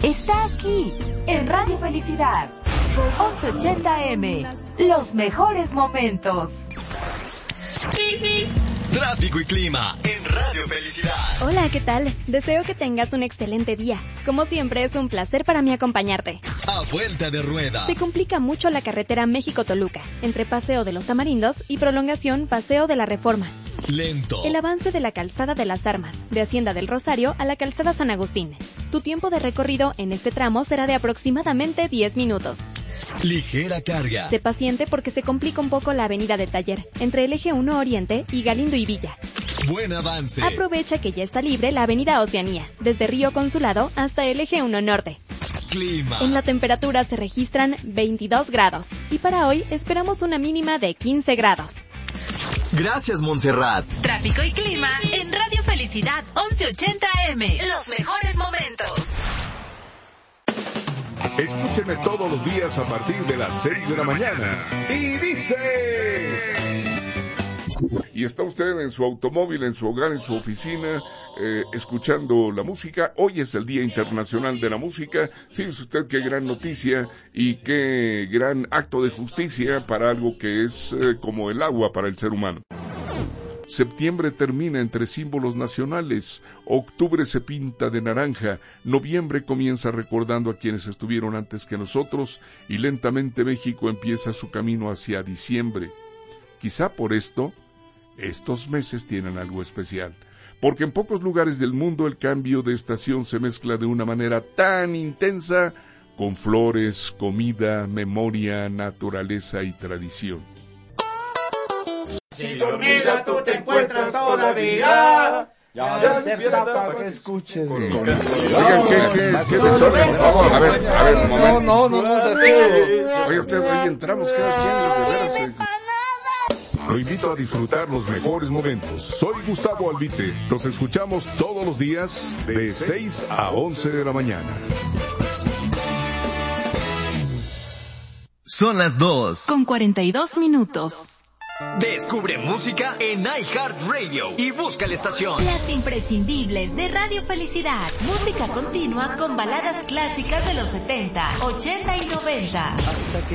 está aquí, en Radio Felicidad, 1180M, los mejores momentos. Tráfico y clima en Radio Felicidad. Hola, ¿qué tal? Deseo que tengas un excelente día. Como siempre, es un placer para mí acompañarte. A vuelta de rueda. Se complica mucho la carretera México-Toluca, entre Paseo de los Tamarindos y prolongación Paseo de la Reforma. Lento. El avance de la Calzada de las Armas, de Hacienda del Rosario a la Calzada San Agustín. Tu tiempo de recorrido en este tramo será de aproximadamente 10 minutos. Ligera carga. Sé paciente porque se complica un poco la avenida del Taller, entre el eje 1 Oriente y Galindo y Villa. Buen avance. Aprovecha que ya está libre la avenida Oceanía, desde Río Consulado hasta el eje 1 Norte. Clima. En la temperatura se registran 22 grados y para hoy esperamos una mínima de 15 grados. Gracias, Montserrat. Tráfico y clima en Radio Felicidad 1180M, los mejores momentos. Escúcheme todos los días a partir de las 6 de la mañana. Y dice... Y está usted en su automóvil, en su hogar, en su oficina, escuchando la música. Hoy es el Día Internacional de la Música. Fíjese usted qué gran noticia y qué gran acto de justicia para algo que es como el agua para el ser humano. Septiembre termina entre símbolos nacionales, octubre se pinta de naranja, noviembre comienza recordando a quienes estuvieron antes que nosotros y lentamente México empieza su camino hacia diciembre. Quizá por esto, estos meses tienen algo especial, porque en pocos lugares del mundo el cambio de estación se mezcla de una manera tan intensa con flores, comida, memoria, naturaleza y tradición. Si dormida tú te encuentras todavía, ya despierta para que escuches. Oigan, ¿qué desorden, por favor? A ver, un momento. No, Oye, usted, ahí entramos cada quien, de veras. Lo invito a disfrutar los mejores momentos. Soy Gustavo Albite. Nos escuchamos todos los días de 6 a 11 de la mañana. Son las 2. Con 42 minutos. Descubre música en iHeartRadio y busca la estación. Las imprescindibles de Radio Felicidad. Música continua con baladas clásicas de los 70, 80 y 90.